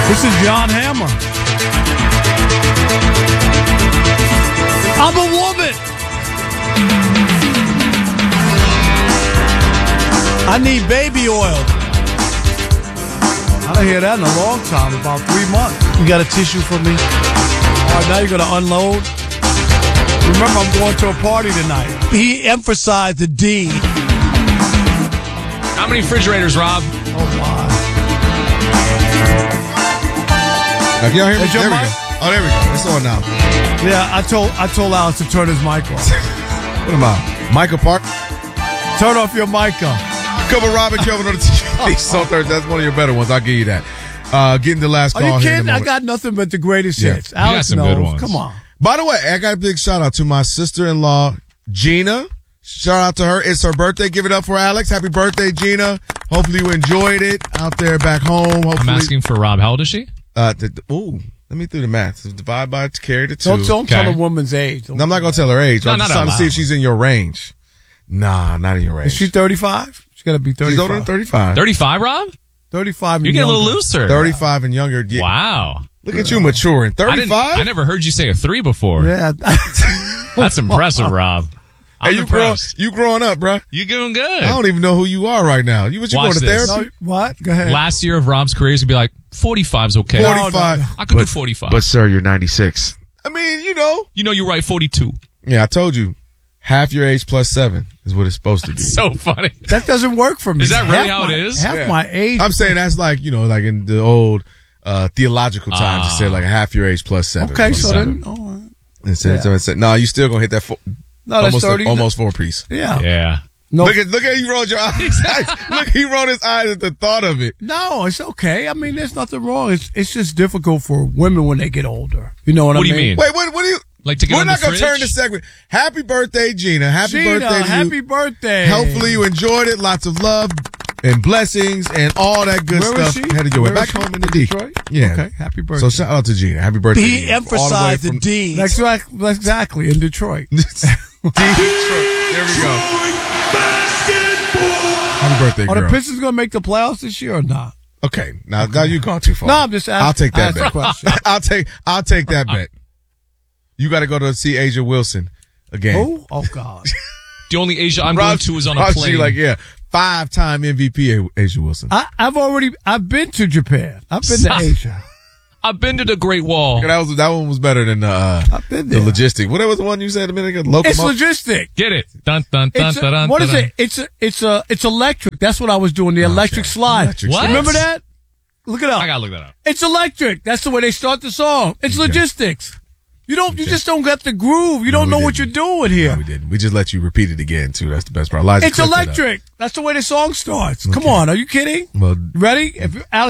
This is John Hammer. I'm a woman. I need baby oil. I didn't hear that in a long time, about 3 months. You got a tissue for me? All right, now you're going to unload? Remember, I'm going to a party tonight. He emphasized the D. How many refrigerators, Rob? Oh, my. Now, can y'all hear me? Is your There we mic? go. Oh, there we go. It's on now. Yeah, I told Alex to turn his mic off. What am I? Michael Park? Turn off your mic up. Cover Robin Kelvin on the TV. So Thursday. That's one of your better ones. I'll give you that. Getting the last Are call you here in kidding? a I moment. got nothing but the greatest Yeah. hits. Alex some knows. good ones. Come on. By the way, I got a big shout out to my sister-in-law, Gina. Shout out to her. It's her birthday. Give it up for Alex. Happy birthday, Gina. Hopefully you enjoyed it out there back home. Hopefully, I'm asking for Rob. How old is she? let me do the math. Divide by carry the 2. Don't tell Okay. a woman's age. I'm not going to tell her age. No, I'm just not trying to out see loud. if she's in your range. Nah, not in your range. Is she 35? She's got to be 35. She's older than 35. 35, Rob? 35 and You're getting a little younger. looser. 35 and younger. Yeah. Wow. Look at you maturing. I 35? never heard you say a 3 before. Yeah. That's impressive, Rob. I'm Hey, impressed. you growing up, bruh. You're doing good. I don't even know who you are right now. You Watch going to this. therapy? No, what? Go ahead. Last year of Rob's career is going to be like, 45's okay. 45. I could do 45. But, sir, you're 96. I mean, you know you're right, 42. Yeah, I told you. Half your age plus 7 is what it's supposed to be. So funny. That doesn't work for me. Is that really how it is? Half Yeah. my age. I'm saying that's like, like in the old theological times, it said like half your age plus 7. Okay, Plus so 7. then. All right. It said, no, you still going to hit that No, that's 30. almost 4-piece. Yeah. Yeah. No, Look at you rolled your eyes. Look, he rolled his eyes at the thought of it. no, it's okay. I mean, there's nothing wrong. It's just difficult for women when they get older. You know what I What mean? do you mean? Wait, what do you? Like to get We're on not the going to fridge? turn the segment. Happy birthday, Gina. Happy Gina, birthday to happy you. birthday. Hopefully you enjoyed it. Lots of love and blessings and all that good Where was stuff. she? Headed your way Where back was she? home in the D. Detroit? Yeah. Okay, happy birthday. So shout out to Gina. Happy birthday. He Gina. emphasized the All D. way Exactly, in Detroit. from Detroit. There we go. Happy birthday, Are girl. the Pistons going to make the playoffs this year or not? Okay. Now you've gone too far. No, I'm just asking. I'll take that Ask the bet. question. I'll take that bet. You got to go to see Asia Wilson again. Who? Oh, God. The only Asia I'm going to is on a Rob, plane. she like, yeah, 5-time MVP Asia Wilson. I've been to Japan. I've been to Asia. I've been to the Great Wall. That one was better than I've been the there. logistic. What was the one you said a minute ago? It's Locomotive. logistic. Get it. Dun, dun, dun, It's dun, dun, what is dun. it? It's electric. That's what I was doing. The electric slide. Electric What? slide. Remember that? Look it up. I got to look that up. It's electric. That's the way they start the song. It's logistics. You just don't get the groove. You don't we know what didn't. you're doing here. No, we didn't. We just let you repeat it again too. That's the best part. Liza It's clipped it up. electric. That's the way the song starts. Come on. Are you kidding? Well, Ready? If Alex